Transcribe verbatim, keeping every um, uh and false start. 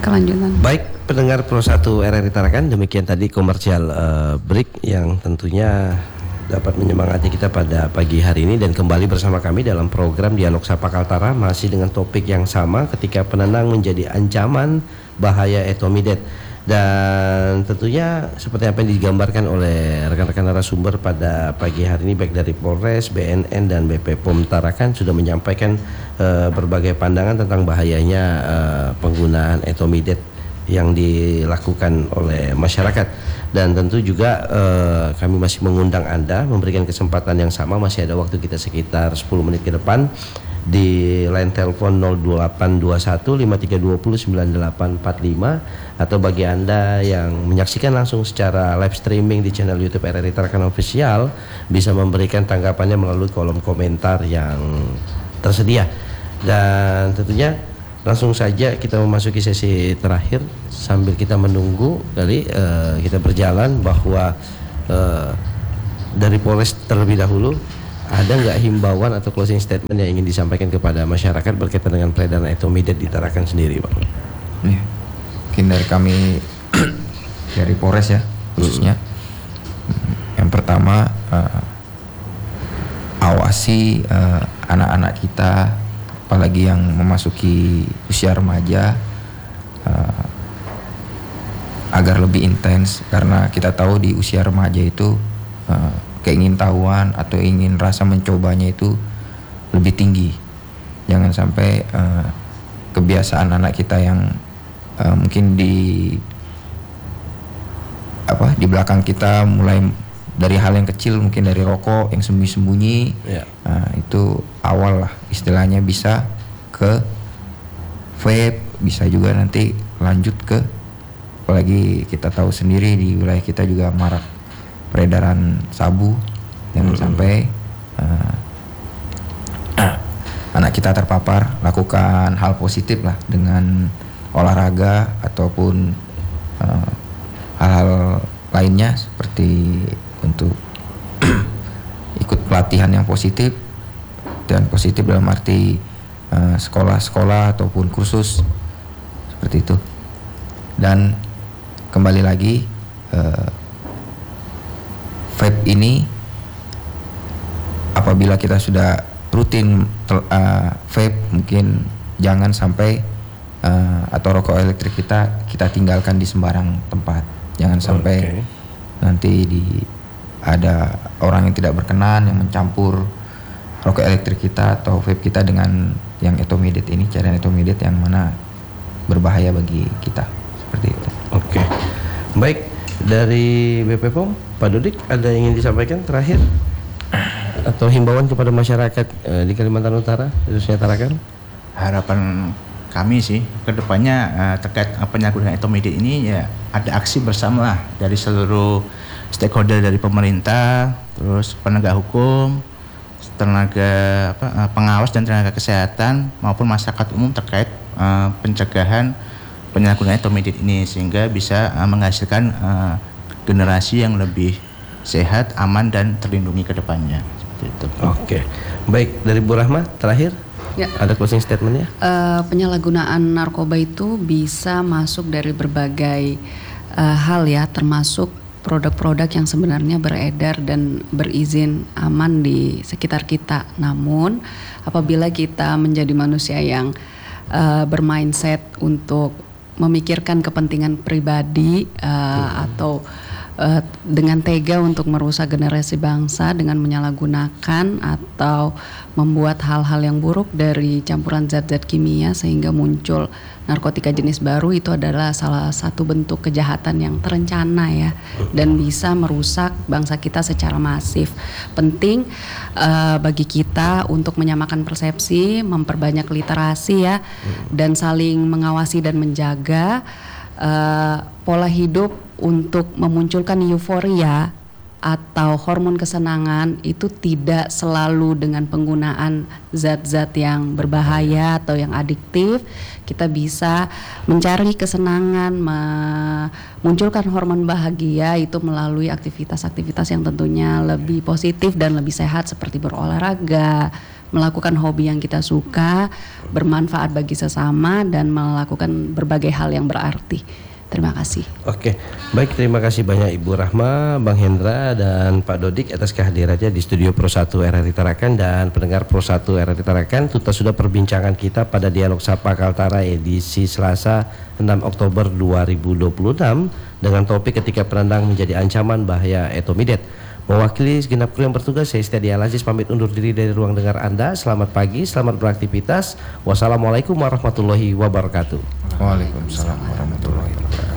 kelanjutan. Baik, pendengar Pro satu R R I Tarakan, demikian tadi komersial uh, break yang tentunya dapat menyemangati kita pada pagi hari ini, dan kembali bersama kami dalam program Dialog Sapa Kaltara masih dengan topik yang sama, ketika penenang menjadi ancaman bahaya ethomidate. Dan tentunya seperti apa yang digambarkan oleh rekan-rekan narasumber pada pagi hari ini, baik dari Polres, B N N dan B P P O M Tarakan sudah menyampaikan uh, berbagai pandangan tentang bahayanya uh, penggunaan ethomidate yang dilakukan oleh masyarakat. Dan tentu juga uh, kami masih mengundang Anda memberikan kesempatan yang sama, masih ada waktu kita sekitar sepuluh menit ke depan di line telepon nol dua delapan dua satu lima tiga dua nol sembilan delapan empat lima, atau bagi Anda yang menyaksikan langsung secara live streaming di channel YouTube R R I Tarakan Official bisa memberikan tanggapannya melalui kolom komentar yang tersedia. Dan tentunya langsung saja kita memasuki sesi terakhir sambil kita menunggu kali uh, kita berjalan bahwa uh, dari Polres terlebih dahulu, ada nggak himbauan atau closing statement yang ingin disampaikan kepada masyarakat berkaitan dengan peredaran ethomidate di Tarakan sendiri, Pak? Ya, mungkin dari kami dari Polres ya khususnya. Hmm. Yang pertama, uh, awasi uh, anak-anak kita, apalagi yang memasuki usia remaja, uh, agar lebih intens, karena kita tahu di usia remaja itu uh, keingintahuan atau ingin rasa mencobanya itu lebih tinggi. Jangan sampai uh, kebiasaan anak kita yang uh, mungkin di apa di belakang kita, mulai dari hal yang kecil, mungkin dari rokok yang sembunyi-sembunyi, yeah. uh, itu awal lah istilahnya, bisa ke vape, bisa juga nanti lanjut ke, apalagi kita tahu sendiri di wilayah kita juga marak peredaran sabu. Jangan hmm. sampai uh, anak kita terpapar. Lakukan hal positif lah dengan olahraga ataupun uh, hal-hal lainnya, seperti untuk ikut pelatihan yang positif, dan positif dalam arti uh, sekolah-sekolah ataupun kursus seperti itu. Dan kembali lagi, uh, vape ini apabila kita sudah rutin uh, vape, mungkin jangan sampai uh, atau rokok elektrik kita kita tinggalkan di sembarang tempat. Jangan sampai okay. nanti di ada orang yang tidak berkenan yang mencampur rokok elektrik kita atau vape kita dengan yang ethomidate ini, cairan ethomidate yang mana berbahaya bagi kita, seperti itu. Oke, okay. Baik, dari B P P O M, Pak Dodik, ada yang ingin disampaikan terakhir atau himbauan kepada masyarakat eh, di Kalimantan Utara, khususnya Tarakan? Harapan kami sih kedepannya uh, terkait uh, penyalahgunaan ethomidate ini, ya ada aksi bersama lah dari seluruh stakeholder, dari pemerintah, terus penegak hukum, tenaga apa, uh, pengawas dan tenaga kesehatan maupun masyarakat umum terkait uh, pencegahan penyalahgunaan ethomidate ini, sehingga bisa uh, menghasilkan uh, generasi yang lebih sehat, aman dan terlindungi ke depannya. Seperti itu. Oke. Baik, dari Bu Rahma terakhir. Ya. Ada closing statementnya? Uh, penyalahgunaan narkoba itu bisa masuk dari berbagai uh, hal ya, termasuk produk-produk yang sebenarnya beredar dan berizin aman di sekitar kita. Namun apabila kita menjadi manusia yang uh, bermindset untuk memikirkan kepentingan pribadi uh, hmm. atau uh, dengan tega untuk merusak generasi bangsa dengan menyalahgunakan atau membuat hal-hal yang buruk dari campuran zat-zat kimia sehingga muncul narkotika jenis baru, itu adalah salah satu bentuk kejahatan yang terencana ya, dan bisa merusak bangsa kita secara masif. Penting uh, bagi kita untuk menyamakan persepsi, memperbanyak literasi ya, dan saling mengawasi dan menjaga uh, pola hidup untuk memunculkan euforia atau hormon kesenangan itu tidak selalu dengan penggunaan zat-zat yang berbahaya atau yang adiktif. Kita bisa mencari kesenangan, memunculkan hormon bahagia itu melalui aktivitas-aktivitas yang tentunya lebih positif dan lebih sehat, seperti berolahraga, melakukan hobi yang kita suka, bermanfaat bagi sesama dan melakukan berbagai hal yang berarti. Terima kasih. Oke, baik, terima kasih banyak Ibu Rahma, Bang Hendra dan Pak Dodik atas kehadirannya di studio Pro satu R R I Tarakan, dan pendengar Pro satu R R I Tarakan. Tuntas sudah perbincangan kita pada Dialog Sapa Kaltara edisi Selasa enam Oktober dua ribu dua puluh enam dengan topik ketika penendang menjadi ancaman bahaya etomidet. Mewakili segenap kru yang bertugas, saya Istiadi Al Aziz pamit undur diri dari ruang dengar Anda. Selamat pagi, selamat beraktivitas. Wassalamualaikum warahmatullahi wabarakatuh. Waalaikumsalam warahmatullahi wabarakatuh.